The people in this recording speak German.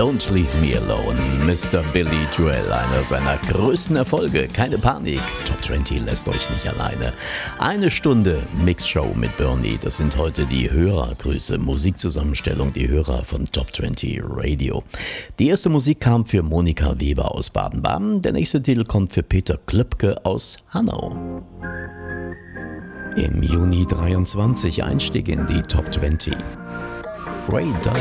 Don't Leave Me Alone, Mr. Billy Joel, einer seiner größten Erfolge. Keine Panik, Top 20 lässt euch nicht alleine. Eine Stunde Mixshow mit Bernie, das sind heute die Hörergrüße, Musikzusammenstellung, die Hörer von Top 20 Radio. Die erste Musik kam für Monika Weber aus Baden-Baden, der nächste Titel kommt für Peter Klöpke aus Hanau. Im Juni 23 Einstieg in die Top 20. Ray Dalton.